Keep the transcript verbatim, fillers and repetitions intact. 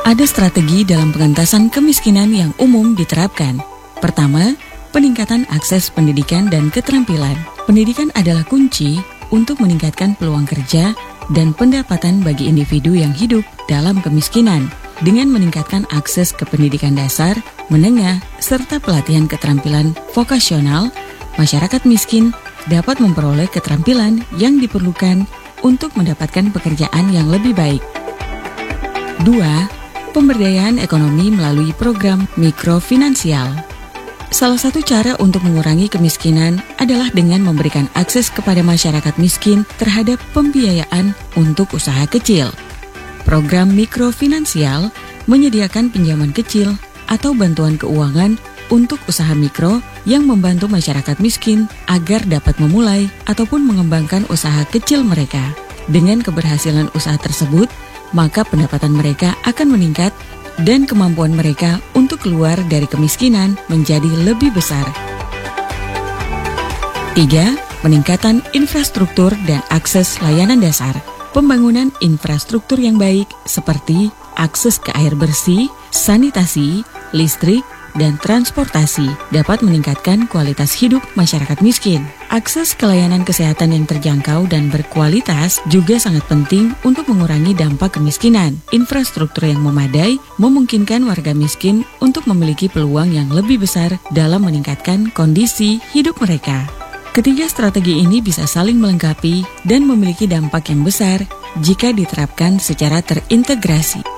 Ada strategi dalam pengentasan kemiskinan yang umum diterapkan. Pertama, peningkatan akses pendidikan dan keterampilan. Pendidikan adalah kunci untuk meningkatkan peluang kerja dan pendapatan bagi individu yang hidup dalam kemiskinan. Dengan meningkatkan akses ke pendidikan dasar, menengah, serta pelatihan keterampilan vokasional, masyarakat miskin dapat memperoleh keterampilan yang diperlukan untuk mendapatkan pekerjaan yang lebih baik. Dua, pemberdayaan ekonomi melalui program mikrofinansial. Salah satu cara untuk mengurangi kemiskinan adalah dengan memberikan akses kepada masyarakat miskin terhadap pembiayaan untuk usaha kecil. Program mikrofinansial menyediakan pinjaman kecil atau bantuan keuangan untuk usaha mikro yang membantu masyarakat miskin agar dapat memulai ataupun mengembangkan usaha kecil mereka. Dengan keberhasilan usaha tersebut, maka pendapatan mereka akan meningkat dan kemampuan mereka untuk keluar dari kemiskinan menjadi lebih besar. Tiga, peningkatan infrastruktur dan akses layanan dasar. Pembangunan infrastruktur yang baik seperti akses ke air bersih, sanitasi, listrik, dan transportasi dapat meningkatkan kualitas hidup masyarakat miskin. Akses ke layanan kesehatan yang terjangkau dan berkualitas juga sangat penting untuk mengurangi dampak kemiskinan. Infrastruktur yang memadai memungkinkan warga miskin untuk memiliki peluang yang lebih besar dalam meningkatkan kondisi hidup mereka. Ketiga strategi ini bisa saling melengkapi dan memiliki dampak yang besar jika diterapkan secara terintegrasi.